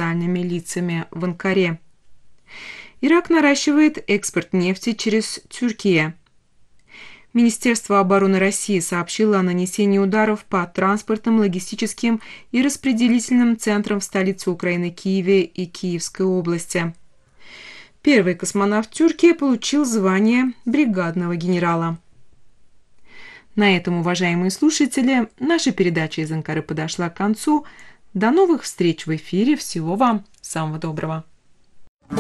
официальными лицами в Анкаре. Ирак наращивает экспорт нефти через Тюркию. Министерство обороны России сообщило о нанесении ударов по транспортным, логистическим и распределительным центрам в столице Украины Киеве и Киевской области. Первый космонавт Тюркии получил звание бригадного генерала. На этом, уважаемые слушатели, наша передача из Анкары подошла к концу. До новых встреч в эфире. Всего вам самого доброго.